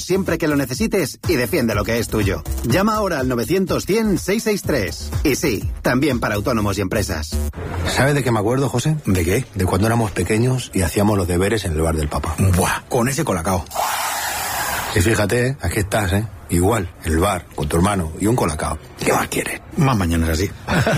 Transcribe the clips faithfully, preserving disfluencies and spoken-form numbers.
siempre que lo necesites y defiende lo que es tuyo. Llama ahora al novecientos cien seiscientos sesenta y tres. Y sí, también para autónomos y empresas. ¿Sabe de qué me acuerdo, José? ¿De qué? De cuando éramos pequeños y hacíamos los deberes en el bar del papá. Buah, con ese colacao. Y fíjate, aquí estás, ¿eh? Igual, el bar, con tu hermano y un colacao. ¿Qué más quieres? Más mañanas así.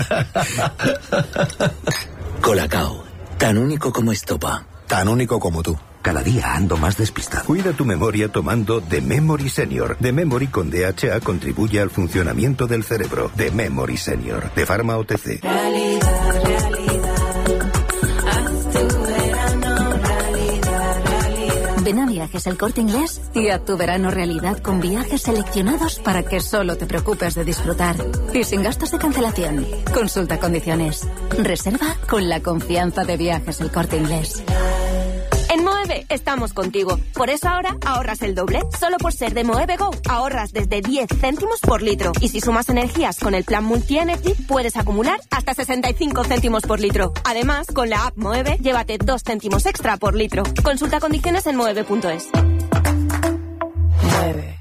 Colacao, tan único como estopa. Tan único como tú. Cada día ando más despistado. Cuida tu memoria tomando The Memory Senior. The Memory con D H A contribuye al funcionamiento del cerebro. The Memory Senior, de Pharma O T C. Realidad, realidad. Haz tu verano realidad, realidad. Ven a Viajes El Corte Inglés y haz tu verano realidad con viajes seleccionados para que solo te preocupes de disfrutar. Y sin gastos de cancelación. Consulta condiciones. Reserva con la confianza de Viajes El Corte Inglés. En Moeve estamos contigo. Por eso ahora ahorras el doble. Solo por ser de Moeve Go ahorras desde diez céntimos por litro. Y si sumas energías con el plan Multi-Energy, puedes acumular hasta sesenta y cinco céntimos por litro. Además, con la app Moeve, llévate dos céntimos extra por litro. Consulta condiciones en moeve punto es. Moeve.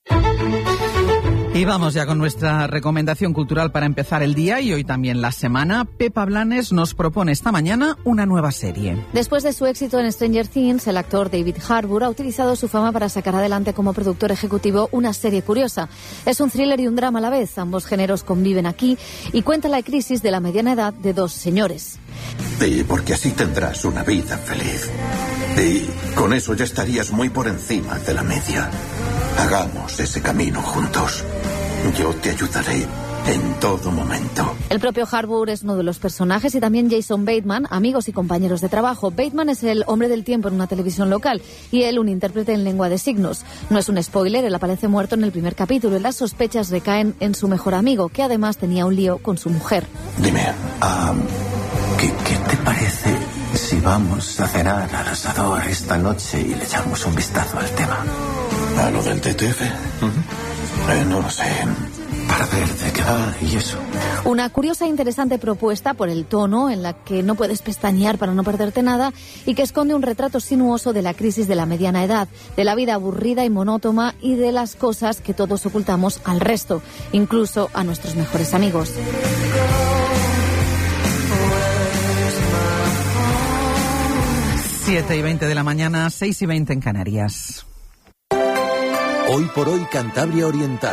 Y vamos ya con nuestra recomendación cultural para empezar el día y hoy también la semana. Pepa Blanes nos propone esta mañana una nueva serie. Después de su éxito en Stranger Things, el actor David Harbour ha utilizado su fama para sacar adelante como productor ejecutivo una serie curiosa. Es un thriller y un drama a la vez. Ambos géneros conviven aquí y cuenta la crisis de la mediana edad de dos señores. Y porque así tendrás una vida feliz. Y con eso ya estarías muy por encima de la media. Hagamos ese camino juntos. Yo te ayudaré en todo momento. El propio Harbour es uno de los personajes y también Jason Bateman, amigos y compañeros de trabajo. Bateman es el hombre del tiempo en una televisión local y él un intérprete en lengua de signos. No es un spoiler, él aparece muerto en el primer capítulo y las sospechas recaen en su mejor amigo, que además tenía un lío con su mujer. Dime, um, ¿qué, ¿qué te parece si vamos a cenar al asador esta noche y le echamos un vistazo al tema? ¿A lo del T T F? Uh-huh. Eh, no lo sé. Para ver de qué va y eso. Una curiosa e interesante propuesta por el tono en la que no puedes pestañear para no perderte nada y que esconde un retrato sinuoso de la crisis de la mediana edad, de la vida aburrida y monótona y de las cosas que todos ocultamos al resto, incluso a nuestros mejores amigos. siete y veinte de la mañana, seis y veinte en Canarias. Hoy por hoy Cantabria Oriental.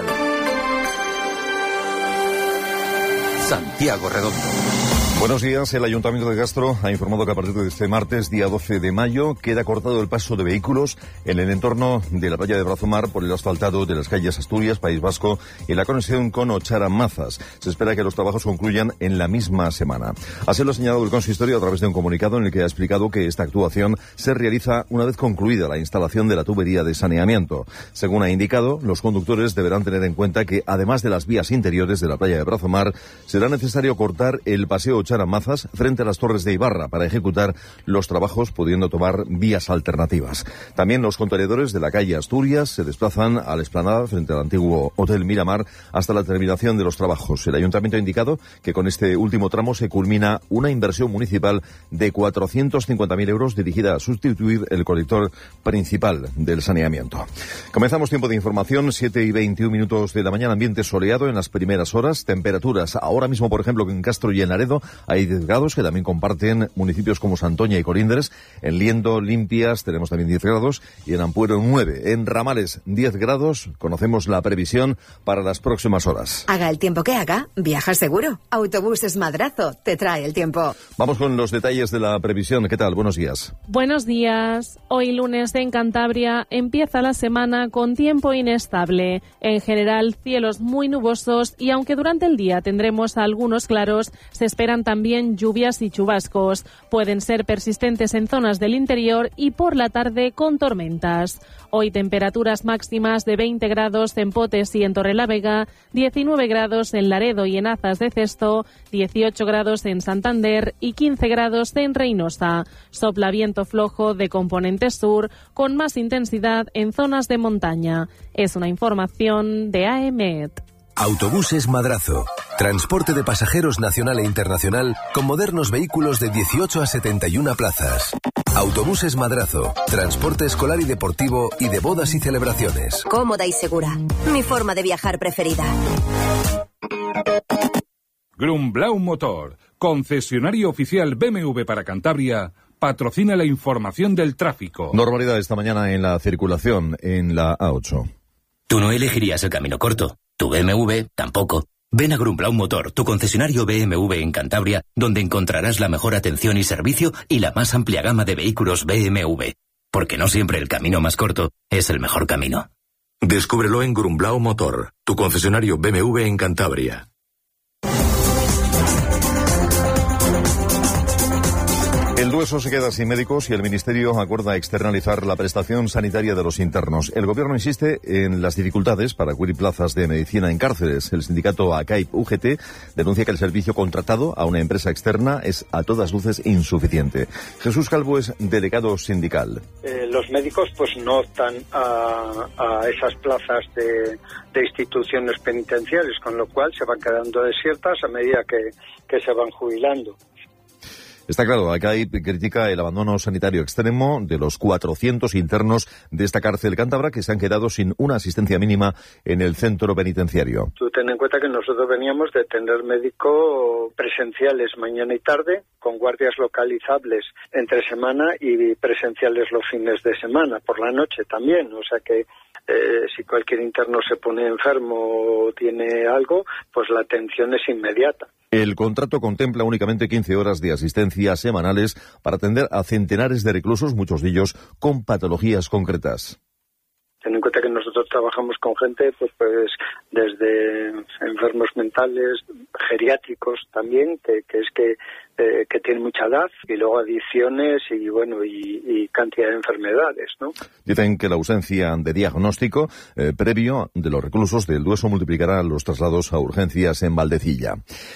Santiago Redondo. Buenos días. El Ayuntamiento de Castro ha informado que a partir de este martes, día doce de mayo, queda cortado el paso de vehículos en el entorno de la playa de Brazomar por el asfaltado de las calles Asturias, País Vasco y la conexión con Ochara-Mazas. Se espera que los trabajos concluyan en la misma semana. Así lo ha señalado el consistorio a través de un comunicado en el que ha explicado que esta actuación se realiza una vez concluida la instalación de la tubería de saneamiento. Según ha indicado, los conductores deberán tener en cuenta que, además de las vías interiores de la playa de Brazomar, será necesario cortar el paseo Ochara-Mazas frente a las Torres de Ibarra para ejecutar los trabajos, pudiendo tomar vías alternativas. También los contenedores de la calle Asturias se desplazan a la explanada frente al antiguo Hotel Miramar hasta la terminación de los trabajos. El Ayuntamiento ha indicado que con este último tramo se culmina una inversión municipal de cuatrocientos cincuenta mil euros dirigida a sustituir el colector principal del saneamiento. Comenzamos tiempo de información, siete y veintiún minutos de la mañana, ambiente soleado en las primeras horas, temperaturas ahora mismo, por ejemplo, en Castro y en Laredo hay diez grados, que también comparten municipios como Santoña y Colindres. En Liendo, Limpias, tenemos también diez grados y en Ampuero nueve. En Ramales, diez grados. Conocemos la previsión para las próximas horas. Haga el tiempo que haga, viaja seguro. Autobuses Madrazo te trae el tiempo. Vamos con los detalles de la previsión. ¿Qué tal? Buenos días. Buenos días. Hoy lunes en Cantabria empieza la semana con tiempo inestable. En general, cielos muy nubosos y aunque durante el día tendremos algunos claros, se esperan también lluvias y chubascos. Pueden ser persistentes en zonas del interior y por la tarde con tormentas. Hoy temperaturas máximas de veinte grados en Potes y en Torrelavega, diecinueve grados en Laredo y en Azas de Cesto, dieciocho grados en Santander y quince grados en Reynosa. Sopla viento flojo de componente sur con más intensidad en zonas de montaña. Es una información de A E M E T. Autobuses Madrazo. Transporte de pasajeros nacional e internacional con modernos vehículos de dieciocho a setenta y una plazas. Autobuses Madrazo. Transporte escolar y deportivo y de bodas y celebraciones. Cómoda y segura. Mi forma de viajar preferida. Grumblau Motor, concesionario oficial B M W para Cantabria, patrocina la información del tráfico. Normalidad esta mañana en la circulación en la A ocho. Tú no elegirías el camino corto. Tu B M W tampoco. Ven a Grumblau Motor, tu concesionario B M W en Cantabria, donde encontrarás la mejor atención y servicio y la más amplia gama de vehículos B M W. Porque no siempre el camino más corto es el mejor camino. Descúbrelo en Grumblau Motor, tu concesionario B M W en Cantabria. El Dueso se queda sin médicos y el Ministerio acuerda externalizar la prestación sanitaria de los internos. El Gobierno insiste en las dificultades para cubrir plazas de medicina en cárceles. El sindicato A C A I P U G T denuncia que el servicio contratado a una empresa externa es a todas luces insuficiente. Jesús Calvo es delegado sindical. Eh, los médicos pues no optan a, a esas plazas de, de instituciones penitenciarias, con lo cual se van quedando desiertas a medida que, que se van jubilando. Está claro, A C A I P critica el abandono sanitario extremo de los cuatrocientos internos de esta cárcel cántabra que se han quedado sin una asistencia mínima en el centro penitenciario. Tú ten en cuenta que nosotros veníamos de tener médicos presenciales mañana y tarde, con guardias localizables entre semana y presenciales los fines de semana, por la noche también. O sea que eh, si cualquier interno se pone enfermo o tiene algo, pues la atención es inmediata. El contrato contempla únicamente quince horas de asistencia semanales para atender a centenares de reclusos, muchos de ellos con patologías concretas. Ten en cuenta que nosotros trabajamos con gente pues, pues desde enfermos mentales, geriátricos también, que, que es que, eh, que tienen mucha edad, y luego adicciones y bueno y, y cantidad de enfermedades, ¿no? Dicen que la ausencia de diagnóstico eh, previo de los reclusos del Dueso multiplicará los traslados a urgencias en Valdecilla.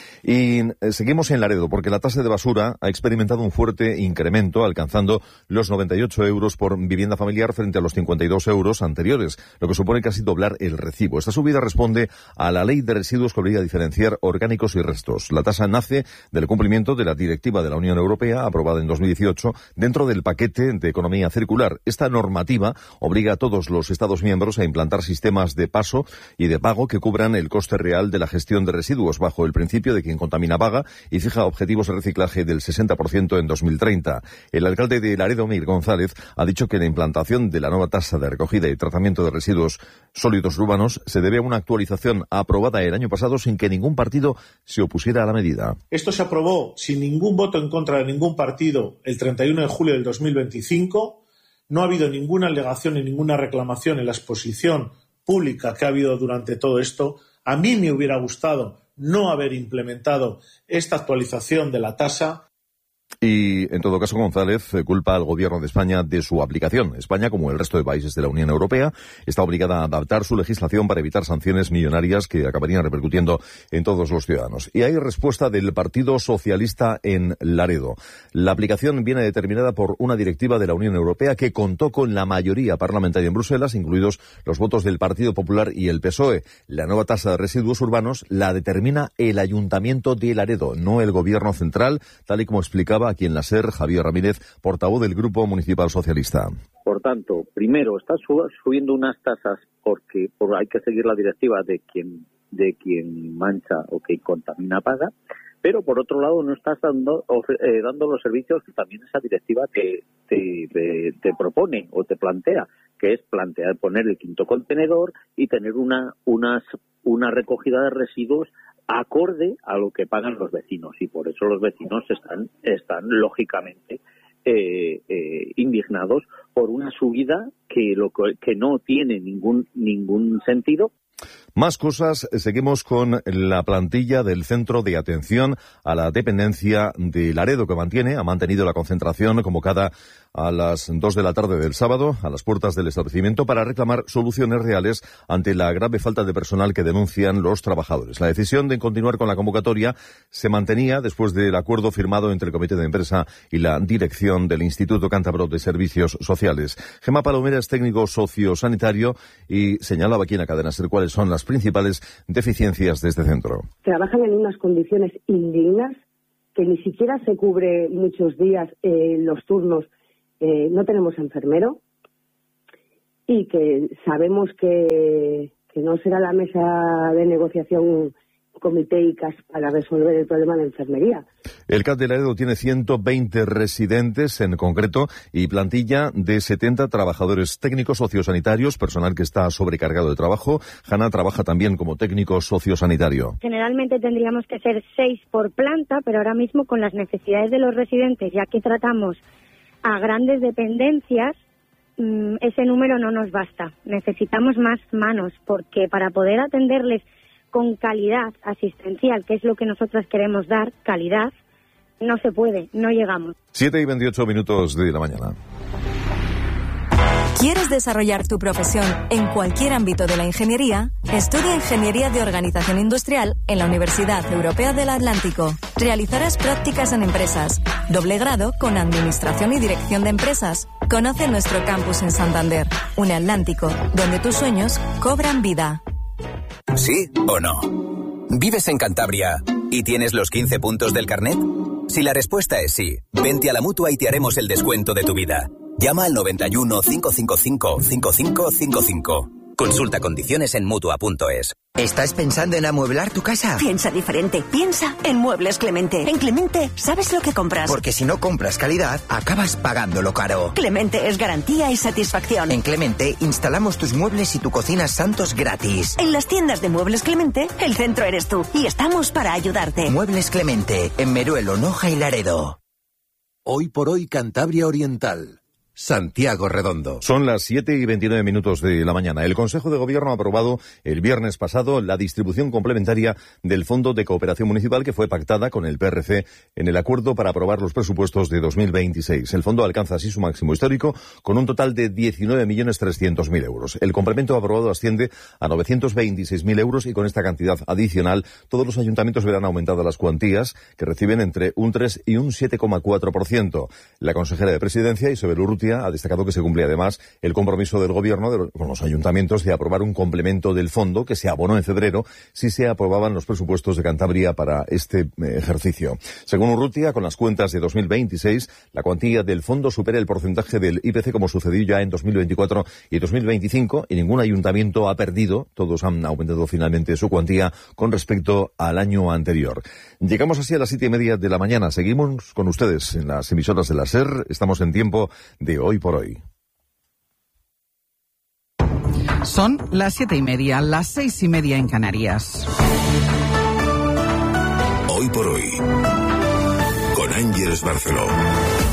Y eh, seguimos en Laredo, porque la tasa de basura ha experimentado un fuerte incremento, alcanzando los noventa y ocho euros por vivienda familiar frente a los cincuenta y dos euros anteriores, lo que supone casi doblar el recibo. Esta subida responde a la ley de residuos que obliga a diferenciar orgánicos y restos. La tasa nace del cumplimiento de la directiva de la Unión Europea, aprobada en dos mil dieciocho, dentro del paquete de economía circular. Esta normativa obliga a todos los Estados miembros a implantar sistemas de paso y de pago que cubran el coste real de la gestión de residuos, bajo el principio de que quien contamina paga, y fija objetivos de reciclaje del sesenta por ciento en dos mil treinta. El alcalde de Laredo, Mir González, ha dicho que la implantación de la nueva tasa de recogida y tratamiento de residuos sólidos urbanos se debe a una actualización aprobada el año pasado sin que ningún partido se opusiera a la medida. Esto se aprobó sin ningún voto en contra de ningún partido el treinta y uno de julio del dos mil veinticinco. No ha habido ninguna alegación ni ninguna reclamación en la exposición pública que ha habido durante todo esto. A mí me hubiera gustado no haber implementado esta actualización de la tasa. Y, en todo caso, González culpa al Gobierno de España de su aplicación. España, como el resto de países de la Unión Europea, está obligada a adaptar su legislación para evitar sanciones millonarias que acabarían repercutiendo en todos los ciudadanos. Y hay respuesta del Partido Socialista en Laredo. La aplicación viene determinada por una directiva de la Unión Europea que contó con la mayoría parlamentaria en Bruselas, incluidos los votos del Partido Popular y el P S O E. La nueva tasa de residuos urbanos la determina el Ayuntamiento de Laredo, no el Gobierno central, tal y como explicaba aquí en la SER Javier Ramírez, portavoz del Grupo Municipal Socialista. Por tanto, primero, está subiendo unas tasas porque por, hay que seguir la directiva de quien de quien mancha o que contamina paga, pero por otro lado no estás dando eh, dando los servicios que también esa directiva te, te, te, te propone o te plantea, que es plantear poner el quinto contenedor y tener una, unas, una recogida de residuos acorde a lo que pagan los vecinos, y por eso los vecinos están, están lógicamente eh, eh, indignados por una subida que, lo, que no tiene ningún, ningún sentido. Más cosas, seguimos con la plantilla del Centro de Atención a la Dependencia de Laredo, que mantiene, ha mantenido la concentración convocada a las dos de la tarde del sábado a las puertas del establecimiento para reclamar soluciones reales ante la grave falta de personal que denuncian los trabajadores. La decisión de continuar con la convocatoria se mantenía después del acuerdo firmado entre el comité de empresa y la dirección del Instituto Cántabro de Servicios Sociales. Gemma Palomera es técnico sociosanitario y señalaba aquí en la cadena SER cuáles son las principales deficiencias de este centro. Trabajan en unas condiciones indignas, que ni siquiera se cubre muchos días eh, los turnos, eh, no tenemos enfermero y que sabemos que, que no será la mesa de negociación comité I C A S para resolver el problema de enfermería. El C A T de Laredo tiene ciento veinte residentes en concreto y plantilla de setenta trabajadores técnicos sociosanitarios, personal que está sobrecargado de trabajo. Hanna trabaja también como técnico sociosanitario. Generalmente tendríamos que ser seis por planta, pero ahora mismo con las necesidades de los residentes, ya que tratamos a grandes dependencias, ese número no nos basta. Necesitamos más manos, porque para poder atenderles con calidad asistencial, que es lo que nosotras queremos dar, calidad, no se puede, no llegamos. siete y veintiocho minutos de la mañana. ¿Quieres desarrollar tu profesión en cualquier ámbito de la ingeniería? Estudia Ingeniería de Organización Industrial en la Universidad Europea del Atlántico. Realizarás prácticas en empresas, doble grado con Administración y Dirección de Empresas. Conoce nuestro campus en Santander, un Atlántico, donde tus sueños cobran vida. ¿Sí o no? ¿Vives en Cantabria y tienes los quince puntos del carnet? Si la respuesta es sí, vente a la Mutua y te haremos el descuento de tu vida. Llama al noventa y uno, cinco cinco cinco, cinco cinco cinco cinco. Consulta condiciones en Mutua punto es. ¿Estás pensando en amueblar tu casa? Piensa diferente. Piensa en Muebles Clemente. En Clemente sabes lo que compras. Porque si no compras calidad, acabas pagándolo caro. Clemente es garantía y satisfacción. En Clemente instalamos tus muebles y tu cocina Santos gratis. En las tiendas de Muebles Clemente, el centro eres tú. Y estamos para ayudarte. Muebles Clemente, en Meruelo, Noja y Laredo. Hoy por hoy Cantabria Oriental. Santiago Redondo. Son las siete y veintinueve minutos de la mañana. El Consejo de Gobierno ha aprobado el viernes pasado la distribución complementaria del Fondo de Cooperación Municipal que fue pactada con el P R C en el acuerdo para aprobar los presupuestos de dos mil veintiséis. El fondo alcanza así su máximo histórico con un total de diecinueve millones trescientos mil euros. El complemento aprobado asciende a novecientos veintiséis mil euros y con esta cantidad adicional todos los ayuntamientos verán aumentadas las cuantías que reciben entre un tres y un siete coma cuatro por ciento. La consejera de Presidencia, Isabel Urrutia, ha destacado que se cumple además el compromiso del Gobierno de, con los ayuntamientos de aprobar un complemento del fondo que se abonó en febrero si se aprobaban los presupuestos de Cantabria para este eh, ejercicio. Según Urrutia, con las cuentas de dos mil veintiséis, la cuantía del fondo supera el porcentaje del I P C como sucedió ya en dos mil veinticuatro y dos mil veinticinco y ningún ayuntamiento ha perdido, todos han aumentado finalmente su cuantía con respecto al año anterior. Llegamos así a las siete y media de la mañana. Seguimos con ustedes en las emisoras de la SER. Estamos en tiempo de Hoy por Hoy. Son las siete y media, las seis y media en Canarias. Hoy por Hoy, con Ángeles Barceló.